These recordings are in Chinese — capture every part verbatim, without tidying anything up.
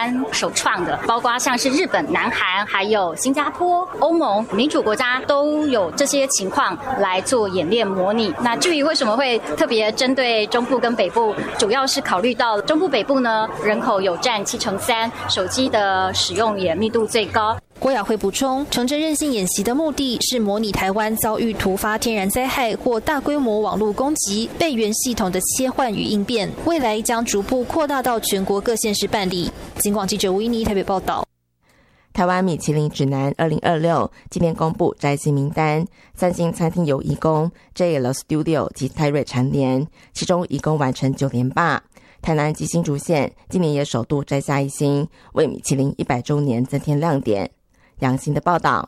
湾首创的，包括像是日本、南韩、还有新加坡、欧盟民主国家都有这些情况来做演练模拟。那至于为什么会特别针对中部跟北部，主要是考虑到中部北部呢，人口有占七成三，手机的使用也密度最高。 郭雅慧补充，城镇韧性演习的目的是模拟台湾遭遇突发天然灾害或大规模网络攻击备援系统的切换与应变，未来将逐步扩大到全国各县市办理。警广记者吴依妮台北报道。 台湾米其林指南二零二六今天公布摘星名单，三星餐厅有颐宫、J L Studio 及泰瑞蝉联，其中颐宫完成九连霸。台南及新竹县今年也首度摘下一星，为米其林一百周年增添亮点。杨欣的报道。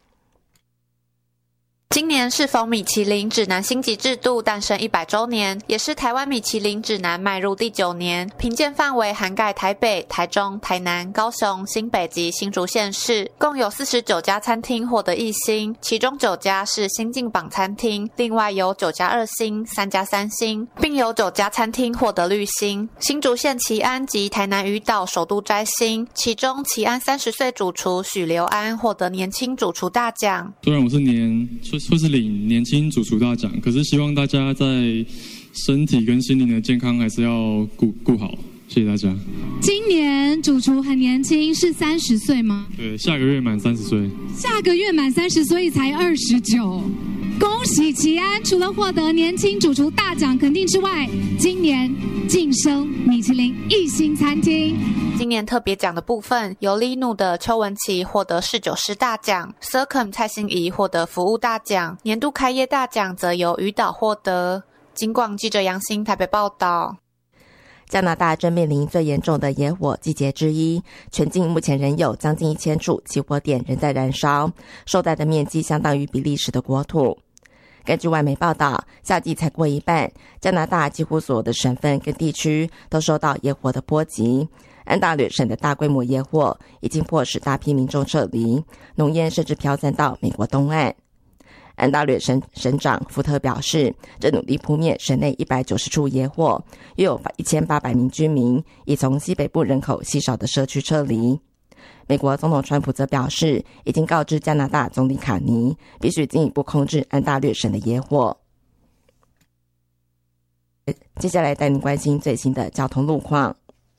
今年适逢米其林指南星级制度诞生一百周年，也是台湾米其林指南迈入第九年，评鉴范围涵盖台北、台中、台南、高雄、新北及新竹县市，共有四十九家餐厅获得一星，其中九家是新进榜餐厅，另外有九家二星、三家三星，并有九家餐厅获得绿星。新竹县旗安及台南渔岛首度摘星，其中旗安三十岁主厨许留安获得年轻主厨大奖。 虽然我是年说是领年轻主厨大奖，可是希望大家在身体跟心灵的健康还是要顾顾好。谢谢大家。 今年主厨很年轻，是三十岁吗？ 对，下个月满三十岁。 下个月满三十，所以才二十九。恭喜齐安，除了获得年轻主厨大奖肯定之外，今年晋升米其林一星餐厅。 今年特别奖的部分，由 Linu 的邱文琪获得侍酒师大奖 ，Circum 蔡欣怡获得服务大奖，年度开业大奖则由渔岛获得。警广记者杨欣台北报道。 加拿大正面临最严重的野火季节之一，全境目前仍有将近一千处起火点仍在燃烧，受灾的面积相当于比利时的国土。根据外媒报道，夏季才过一半，加拿大几乎所有的省份跟地区都受到野火的波及。安大略省的大规模野火已经迫使大批民众撤离，浓烟甚至飘散到美国东岸。安大略省省长福特表示，正努力扑灭省内一百九十处野火，约有一千八百名居民已从西北部人口稀少的社区撤离。美国总统川普则表示，已经告知加拿大总理卡尼，必须进一步控制安大略省的野火。接下来带您关心最新的交通路况。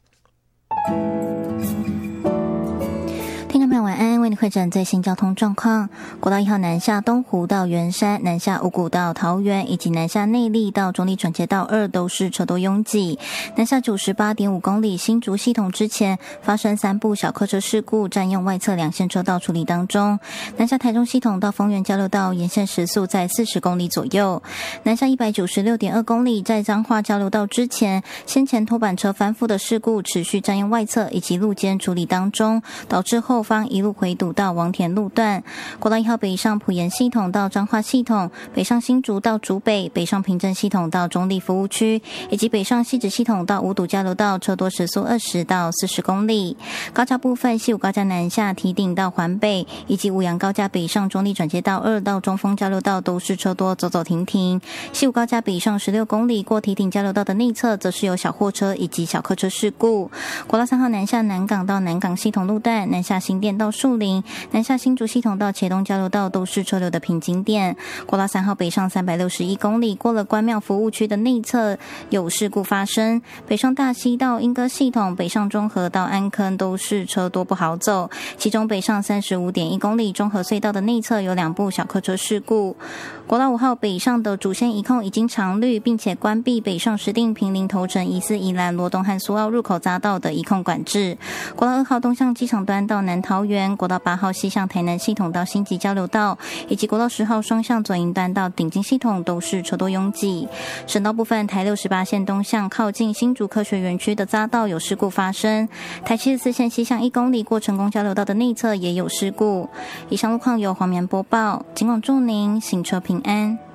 听众朋友晚安，为你汇整最新交通状况。国道一号南下东湖到圆山，南下五股到桃园，以及南下内壢到中坜转接道二都是车多拥挤。南下 九十八点五公里新竹系统之前发生三部小客车事故，占用外侧两线车道处理当中。南下台中系统到丰原交流道沿线时速在四十公里左右。南下 一百九十六点二公里在彰化交流道之前，先前拖板车翻覆的事故持续占用外侧以及路肩处理当中，导致后方一路回堵到王田路段。国道一号北上埔盐系统到彰化系统，北上新竹到竹北，北上平镇系统到中坜服务区，以及北上汐止系统到五堵交流道，车多时速二十到四十公里。高架部分，西武高架南下堤顶到环北，以及五杨高架北上中坜转接道二到中丰交流道都是车多走走停停。西武高架北上十六公里过堤顶交流道的内侧，则是有小货车以及小客车事故。国道三号南下南港到南港系统路段，南下新店到树林，南下新竹系统到茄东交流道都是车流的瓶颈点。国道三号北上三百六十一公里，过了关庙服务区的内侧有事故发生，北上大溪到莺歌系统，北上中和到安坑都是车多不好走，其中北上三十五点一公里中和隧道的内侧有两部小客车事故。国道五号北上的主线一控已经常绿，并且关闭北上石碇坪林头城宜思宜兰罗东和苏澳入口匝道的一控管制。国道二号东向机场端到南桃园，国道八号西向台南系统到新集交流道，以及国道十号双向左营端到顶金系统都是车多拥挤。省道部分，台六十八线东向靠近新竹科学园区的匝道有事故发生，台七十四线西向一公里过成功交流道的内侧也有事故。以上路况由黄棉播报，尽管祝您行车平安。